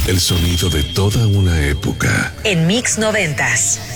El sonido de toda una época. En Mix 90s.